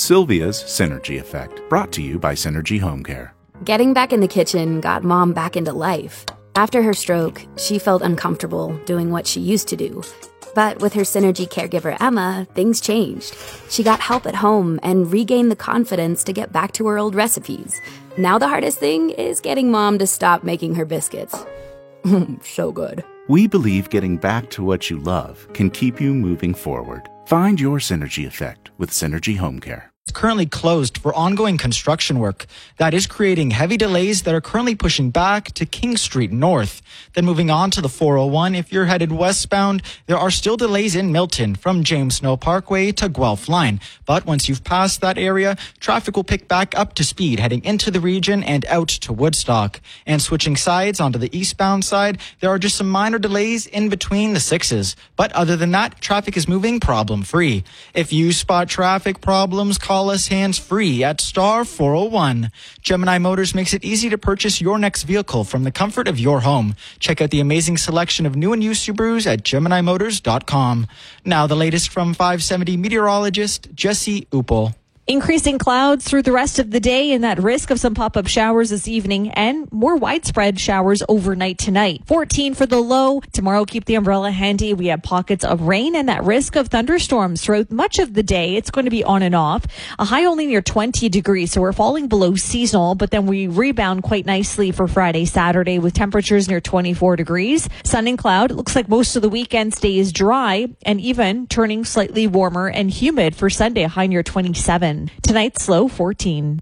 Sylvia's Synergy Effect, brought to you by Synergy Home Care. Getting back in the kitchen got Mom back into life. After her stroke, she felt uncomfortable doing what she used to do. But with her Synergy caregiver, Emma, things changed. She got help at home and regained the confidence to get back to her old recipes. Now the hardest thing is getting Mom to stop making her biscuits. So good. We believe getting back to what you love can keep you moving forward. Find your Synergy Effect with Synergy Home Care. Currently closed for ongoing construction work that is creating heavy delays that are currently pushing back to King Street North. Then moving on to the 401, if you're headed westbound, there are still delays in Milton from James Snow Parkway to Guelph Line. But once you've passed that area, traffic will pick back up to speed heading into the region and out to Woodstock. And switching sides onto the eastbound side, there are just some minor delays in between the 6s. But other than that, traffic is moving problem-free. If you spot traffic problems, call us hands-free at star 401. Gemini Motors makes it easy to purchase your next vehicle from the comfort of your home. Check out the amazing selection of new and used Subarus at GeminiMotors.com. Now the latest from 570 meteorologist Jesse Uppel. Increasing clouds through the rest of the day and that risk of some pop-up showers this evening and more widespread showers overnight tonight. 14 for the low. Tomorrow, keep the umbrella handy. We have pockets of rain and that risk of thunderstorms throughout much of the day. It's going to be on and off. A high only near 20 degrees, so we're falling below seasonal, but then we rebound quite nicely for Friday, Saturday with temperatures near 24 degrees. Sun and cloud. It looks like most of the weekend stays dry and even turning slightly warmer and humid for Sunday, a high near 27. Tonight's low 14.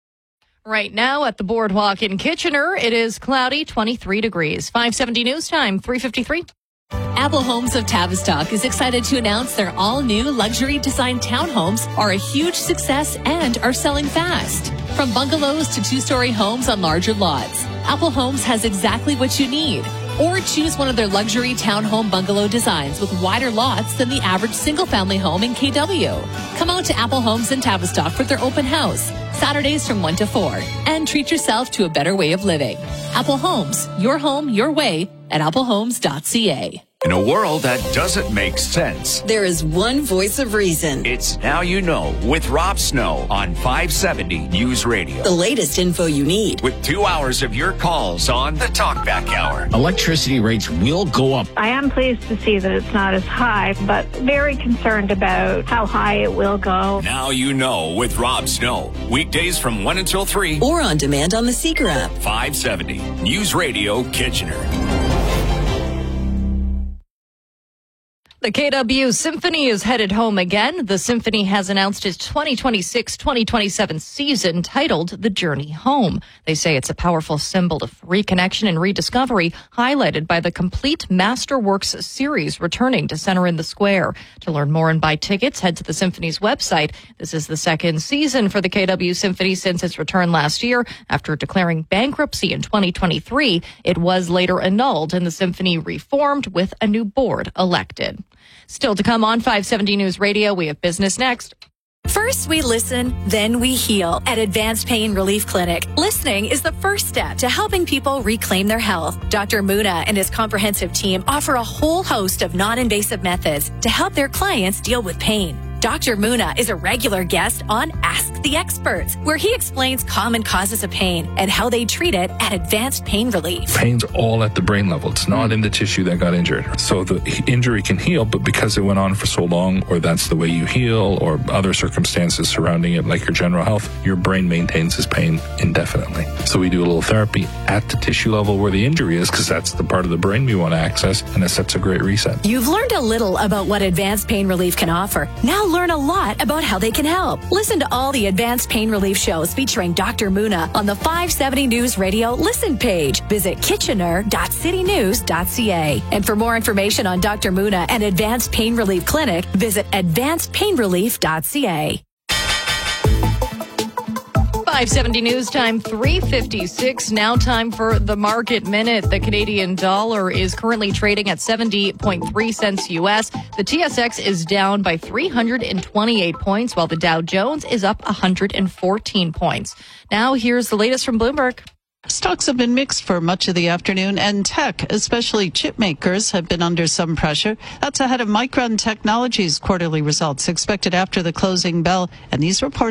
Right now at the Boardwalk in Kitchener, it is cloudy, 23 degrees. 570 News Time, 3:53. Apple Homes of Tavistock is excited to announce their all-new luxury design townhomes are a huge success and are selling fast. From bungalows to two-story homes on larger lots, Apple Homes has exactly what you need. Or choose one of their luxury townhome bungalow designs with wider lots than the average single-family home in KW. Come out to Apple Homes in Tavistock for their open house, Saturdays from 1 to 4, and treat yourself to a better way of living. Apple Homes, your home, your way, at applehomes.ca. In a world that doesn't make sense, there is one voice of reason. It's Now You Know with Rob Snow on 570 News Radio. The latest info you need. With 2 hours of your calls on the Talkback Hour. Electricity rates will go up. I am pleased to see that it's not as high, but very concerned about how high it will go. Now You Know with Rob Snow. Weekdays from 1 until 3. Or on demand on the Seeker app. 570 News Radio Kitchener. The KW Symphony is headed home again. The Symphony has announced its 2026-2027 season titled The Journey Home. They say it's a powerful symbol of reconnection and rediscovery, highlighted by the complete Masterworks series returning to Center in the Square. To learn more and buy tickets, head to the Symphony's website. This is the second season for the KW Symphony since its return last year. After declaring bankruptcy in 2023, it was later annulled and the Symphony reformed with a new board elected. Still to come on 570 News Radio, we have business next. First, we listen, then we heal at Advanced Pain Relief Clinic. Listening is the first step to helping people reclaim their health. Dr. Muna and his comprehensive team offer a whole host of non-invasive methods to help their clients deal with pain. Dr. Muna is a regular guest on Ask the Experts, where he explains common causes of pain and how they treat it at Advanced Pain Relief. Pain's all at the brain level. It's not in the tissue that got injured. So the injury can heal, but because it went on for so long, or that's the way you heal, or other circumstances surrounding it, like your general health, your brain maintains this pain indefinitely. So we do a little therapy at the tissue level where the injury is, because that's the part of the brain we want to access, and it sets a great reset. You've learned a little about what Advanced Pain Relief can offer. Now learn a lot about how they can help. Listen to all the Advanced Pain Relief shows featuring Dr. Muna on the 570 News Radio Listen page. Visit kitchener.citynews.ca. And for more information on Dr. Muna and Advanced Pain Relief Clinic, visit advancedpainrelief.ca. 570 News Time, 3:56. Now time for the Market Minute. The Canadian dollar is currently trading at 70.3 cents U.S. The TSX is down by 328 points, while the Dow Jones is up 114 points. Now here's the latest from Bloomberg. Stocks have been mixed for much of the afternoon, and tech, especially chip makers, have been under some pressure. That's ahead of Micron Technology's quarterly results expected after the closing bell, and these reports